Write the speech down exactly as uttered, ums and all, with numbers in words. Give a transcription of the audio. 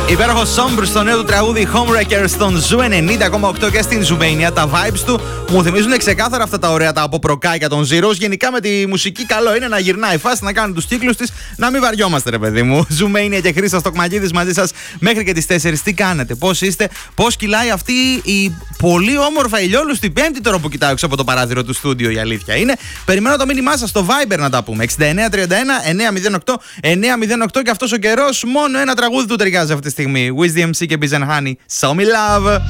Υπέροχο Sombre στο νέο του τραγούδι Homewrecker στον Ζου ενενήντα κόμμα οκτώ και στην Ζουμania. Τα vibes του μου θυμίζουν ξεκάθαρα αυτά τα ωραία τα από προκάκια των Zeros. Γενικά με τη μουσική καλό είναι να γυρνάει φάση, να κάνει τους κύκλους της, να μην βαριόμαστε ρε παιδί μου. Ζουμania και Χρήστος Τοκμακίδης μαζί σας μέχρι και τις τέσσερις. Τι κάνετε, πώς είστε, πώς κυλάει αυτή η πολύ όμορφα ηλιόλουστη Πέμπτη τώρα που κοιτάω έξω από το παράθυρο του στούντιο, η αλήθεια είναι. Περιμένω το μήνυμά σας στο Viber να τα πούμε. εξήντα εννέα τριάντα ένα εννιακόσια οκτώ εννιακόσια οκτώ και αυτός ο καιρός μόνο ένα τραγούδι του ταιριάζει αυτή τη στιγμή. Wiz ντι εμ σι και Biz and Honey, Show Me Love.